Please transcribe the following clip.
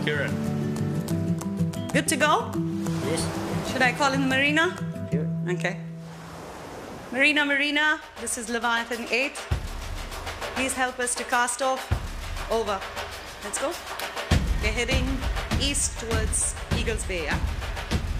Kieran. Good to go? Yes. Should I call in the marina? Here. Okay. Marina, this is Leviathan 8. Please help us to cast off. Over. Let's go. We're heading east towards Eagles Bay, yeah?